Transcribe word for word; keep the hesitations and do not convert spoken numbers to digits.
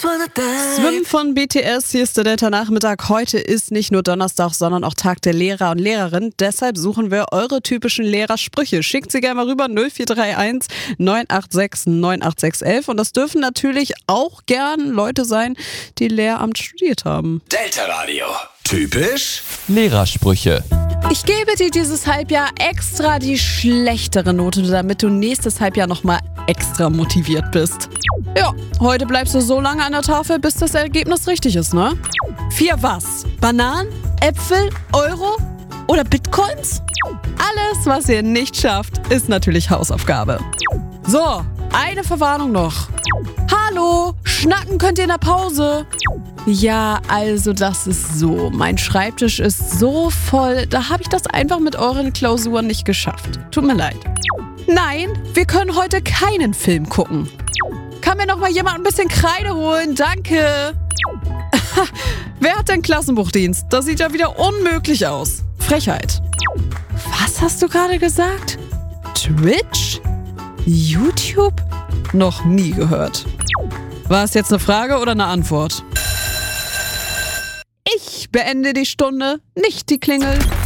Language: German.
Swim von B T S, hier ist der Delta-Nachmittag. Heute ist nicht nur Donnerstag, sondern auch Tag der Lehrer und Lehrerinnen. Deshalb suchen wir eure typischen Lehrersprüche. Schickt sie gerne mal rüber, null vier drei eins neun acht sechs neun acht sechs eins. Und das dürfen natürlich auch gern Leute sein, die Lehramt studiert haben. Delta Radio. Typisch Lehrersprüche. Ich gebe dir dieses Halbjahr extra die schlechtere Note, damit du nächstes Halbjahr nochmal extra motiviert bist. Ja, heute bleibst du so lange an der Tafel, bis das Ergebnis richtig ist, ne? Vier was? Bananen? Äpfel? Euro? Oder Bitcoins? Alles, was ihr nicht schafft, ist natürlich Hausaufgabe. So, eine Verwarnung noch. Hallo, schnacken könnt ihr in der Pause. Ja, also das ist so. Mein Schreibtisch ist so voll, da habe ich das einfach mit euren Klausuren nicht geschafft. Tut mir leid. Nein, wir können heute keinen Film gucken. Kann mir noch mal jemand ein bisschen Kreide holen? Danke. Wer hat denn Klassenbuchdienst? Das sieht ja wieder unmöglich aus. Frechheit. Was hast du gerade gesagt? Twitch? YouTube? Noch nie gehört. War es jetzt eine Frage oder eine Antwort? Ich beende die Stunde, nicht die Klingel.